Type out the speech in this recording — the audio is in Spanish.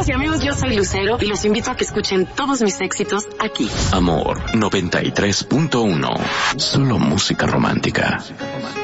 Amigas y amigos, yo soy Lucero y los invito a que escuchen todos mis éxitos aquí. Amor 93.1. Solo música romántica.